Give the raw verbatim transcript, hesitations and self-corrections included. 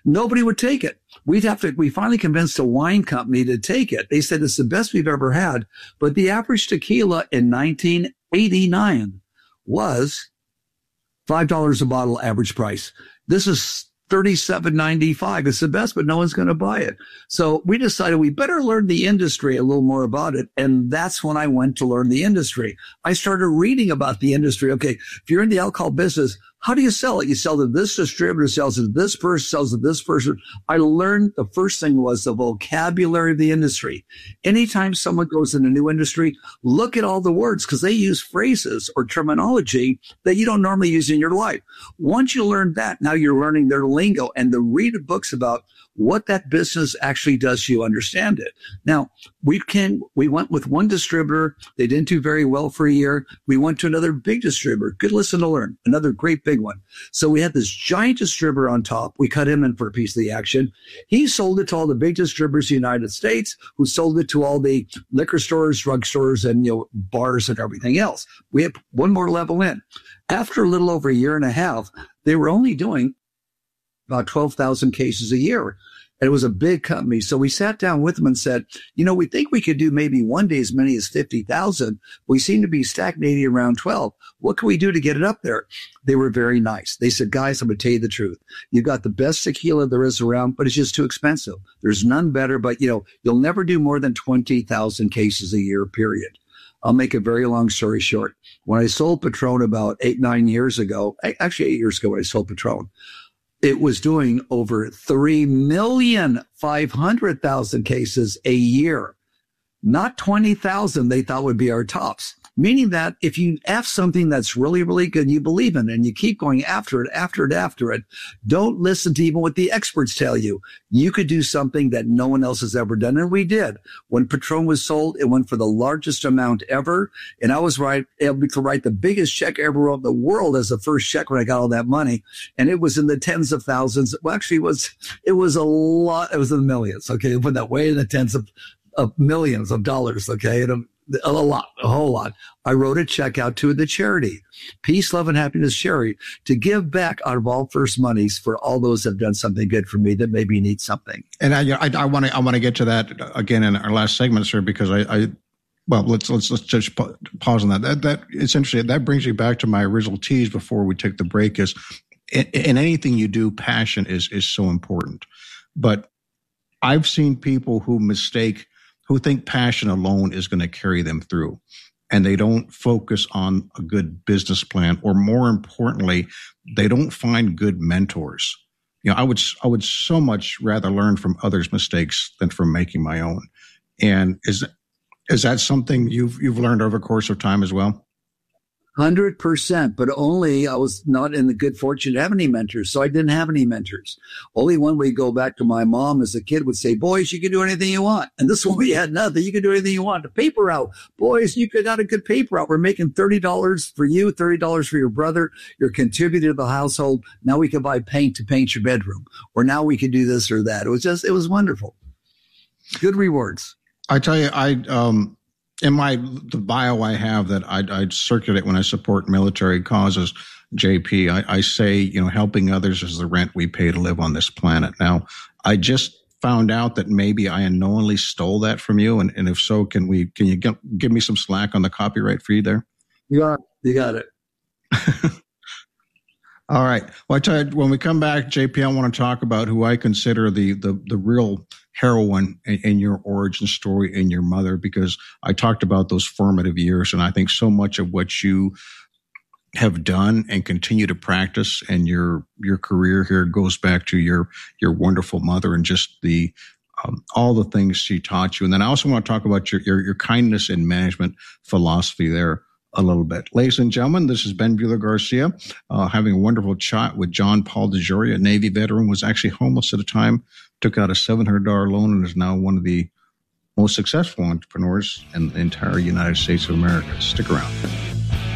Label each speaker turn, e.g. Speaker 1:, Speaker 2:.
Speaker 1: Nobody would take it. We'd have to, we finally convinced a wine company to take it. They said it's the best we've ever had. But the average tequila in nineteen eighty-nine was five dollars a bottle average price. This is thirty-seven ninety-five. It's the best, but no one's going to buy it. So we decided we better learn the industry a little more about it. And that's when I went to learn the industry. I started reading about the industry. Okay, if you're in the alcohol business, how do you sell it? You sell to this distributor, sells to this person, sells to this person. I learned the first thing was the vocabulary of the industry. Anytime someone goes in a new industry, look at all the words because they use phrases or terminology that you don't normally use in your life. Once you learn that, now you're learning their lingo and to read books about what that business actually does so you understand it. Now, we can, we went with one distributor. They didn't do very well for a year. We went to another big distributor. Good lesson to learn. Another great big one. So we had this giant distributor on top. We cut him in for a piece of the action. He sold it to all the big distributors in the United States, who sold it to all the liquor stores, drug stores, and, you know, bars and everything else. We had one more level in. After a little over a year and a half, they were only doing about twelve thousand cases a year. And it was a big company. So we sat down with them and said, you know, we think we could do maybe one day as many as fifty thousand. We seem to be stagnating around twelve. What can we do to get it up there? They were very nice. They said, guys, I'm going to tell you the truth. You've got the best tequila there is around, but it's just too expensive. There's none better, but, you know, you'll never do more than twenty thousand cases a year, period. I'll make a very long story short. When I sold Patron about eight, nine years ago, actually eight years ago when I sold Patron, it was doing over three million five hundred thousand cases a year. Not twenty thousand they thought would be our tops. Meaning that if you have something that's really, really good and you believe in it and you keep going after it, after it, after it, don't listen to even what the experts tell you. You could do something that no one else has ever done. And we did. When Patron was sold, it went for the largest amount ever. And I was right, able to write the biggest check ever wrote in the world as the first check when I got all that money. And it was in the tens of thousands. Well, actually, it was, it was a lot. It was in the millions. Okay. It went that way in the tens of, of millions of dollars. Okay. And a lot, a whole lot. I wrote a check out to the charity, Peace, Love, and Happiness Charity, to give back out of all first monies for all those that have done something good for me that maybe need something.
Speaker 2: And I, I want to, I want to get to that again in our last segment, sir, because I, I well, let's let's let's just pause on that. That that it's interesting. That brings me back to my original tease before we took the break. Is in, in anything you do, passion is is so important. But I've seen people who mistake. who think passion alone is going to carry them through, and they don't focus on a good business plan, or more importantly, they don't find good mentors. You know, I would, I would so much rather learn from others' mistakes than from making my own. And is, is that something you've, you've learned over the course of time as well?
Speaker 1: one hundred percent, but only I was not in the good fortune to have any mentors, so I didn't have any mentors. Only when we go back to my mom as a kid would say, boys, you can do anything you want. And this one we had nothing. You can do anything you want. The paper route. Boys, you could got a good paper route. We're making thirty dollars for you, thirty dollars for your brother. You're contributing to the household. Now we can buy paint to paint your bedroom. Or now we can do this or that. It was just, it was wonderful. Good rewards.
Speaker 2: I tell you, I, um, in my the bio I have that I, I circulate when I support military causes, J P, I, I say, you know, helping others is the rent we pay to live on this planet. Now, I just found out that maybe I unknowingly stole that from you, and, and if so, can we can you get, give me some slack on the copyright fee there?
Speaker 1: You got you got it.
Speaker 2: All right. Well, I tell you, when we come back, J P, I want to talk about who I consider the the, the real heroine in, in your origin story in your mother, because I talked about those formative years, and I think so much of what you have done and continue to practice and your your career here goes back to your your wonderful mother and just the um, all the things she taught you. And then I also want to talk about your your, your kindness and management philosophy there a little bit. Ladies and gentlemen, this is Ben Bueller Garcia, uh, having a wonderful chat with John Paul DeJoria, a Navy veteran, was actually homeless at a time, took out a seven hundred dollars loan, and is now one of the most successful entrepreneurs in the entire United States of America. Stick around.